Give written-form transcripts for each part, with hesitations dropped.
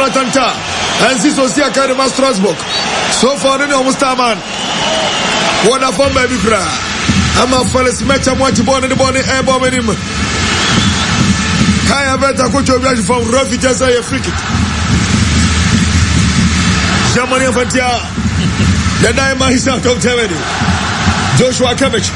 Matanta and Zizosi Academy Strasbourg. So far, no Mustaman. What a fun baby cry. I'm a fellas match. I'm watching born in the body air bombing him. Kaya Beta Coach of from Ruffy just a free kick. Germany Fatia. The diamond is out of Germany. Joshua Kimmich.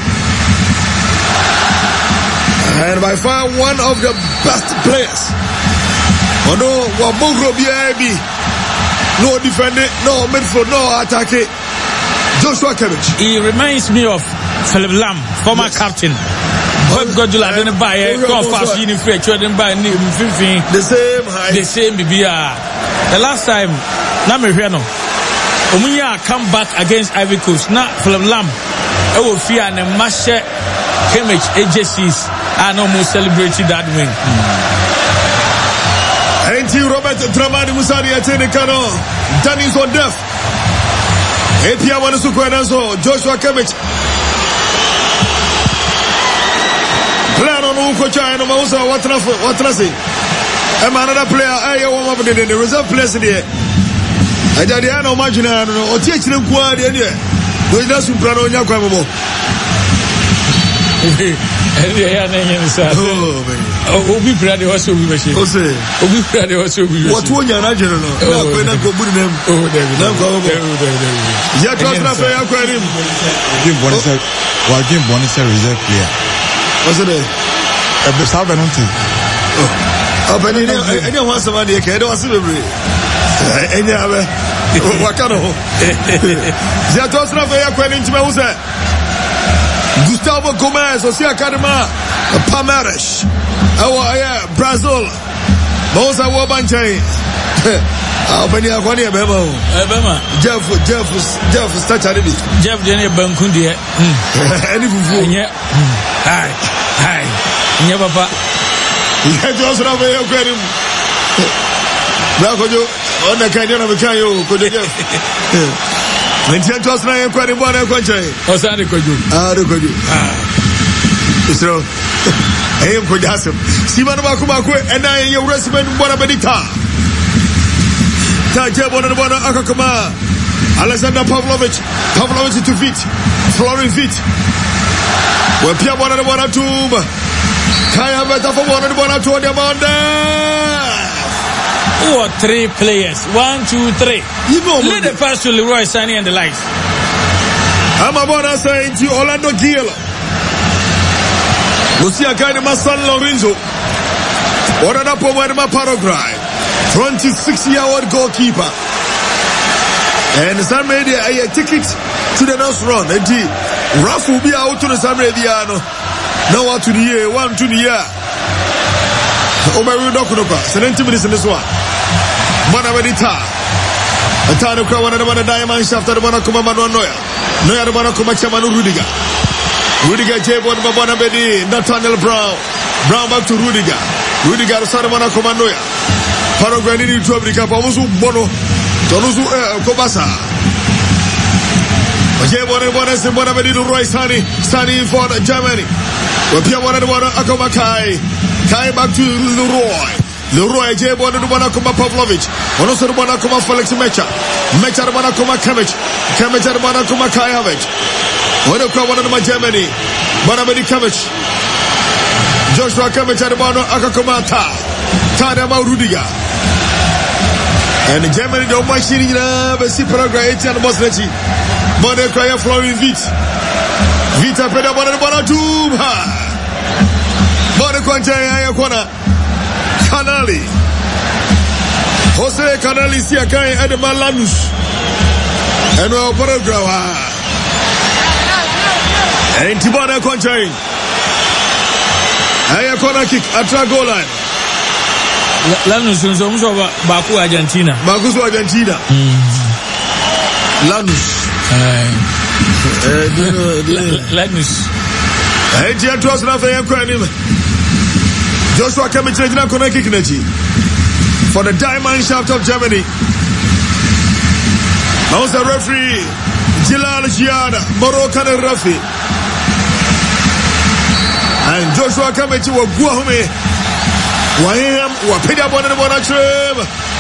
And by far one of the best players. Oh no, Wabogro BIB. No defender, no midfield, no attack. Joshua Kimmich. He reminds me of Philip Lam, former captain. Godula didn't buy it. Go fast in French, didn't buy the same height. The same BBR. The last time, Namirano, Umuya come back against Ivory Coast. Now, Philip Lam, Ewofia and Masha Kimmich, AJCs, and almost celebrated that win. Ain't Robert Dramani Musari attending Kano. Danny's on deaf. Epia Wanasuko Joshua Kimmich. Plan on Ukocha and Mausa, what Nasi? I'm another player. I warm up in the reserve place here. I did the Ano Magina or teach them quite in here. We just plan on Yakwamo. Obi Brady also be machine. Obi Brady also be what one you're not general. When I go put them. Yet was not fair. Game bonus reserve player. What's it? A Southern Unti. Oh, but anyone somebody can do a celebrity. Any other Wakano. Yet was not fair. Gustavo Gomez, Osia Academa, Palmeiras, Brazil, Mosa Wabanche, Albania, Bema, Jeff, such a bit. Jeff Jenny Bankundi, any fool. Hi, never. He had also have a credit. Blacojo, on the canyon of a Kayo, could you? When you just now quite a one country. Osani Koju. Koju. So, I am Kodasum. Simon Bakumaku, and I am your resident Bonabedita. Taja Bonabona Akakama. Alexander Pavlovich to feet. Flooring feet. Well, Pia Bonabona tube. Kaya Beta for Bonabona to the Bonda. 2 or 3 players. 1, 2, 3. Let the pass to Leroy Sané and the likes. I'm about to say to Orlando Gil. Lucia Canema San Lorenzo. What an upper Paraguay. 26-year-old goalkeeper. And some made a ticket to the next round. And Raf will be out to the San Mediano. Now out to the year, 1 to the year. Omeru Dokunoka, 70 minutes in this one. Bonabedita. A time of Krawan and the diamond shaft of the Bonacoma Noya. Noya the Bonacoma Chamanu Rudiger. Rudiger J. Bonabedi, Nathaniel Brown. Brown back to Rudiger. Rudiger Saramana Comanoya. Paraguay to Africa, Pamusu Bono, Tonusu Kobasa. J. Bonabonas and Bonabedi to Roy Sani for Germany. Wapia Bonabona Akomakai. Kai back to Leroy J. Bonakoma Pavlovich. Also Bonakoma Felix Mecha. Mecha Bonakoma Kimmich. Kimmich Bonakoma Kayavich. What a my Germany. Bonabedi Kimmich. Joshua Kimmich at Bono Akakoma Tadama Rudiger. And Germany don't mind shooting the Paraguay and Boslechi. Bonakaya flowing Vita Peda Bonatuma. Canali Jose Canali Siakai Edema Lanus and our Paraguay and Tibana Conchain Ayakona kick at goal line. Lanus is also Baku Argentina. Lanus Lanus. Joshua Kimmich for the diamond shaft of Germany. Now the referee Jilal Giada, Moroccan referee, and Joshua Kimmich will go home. Why am Wapida Bonabona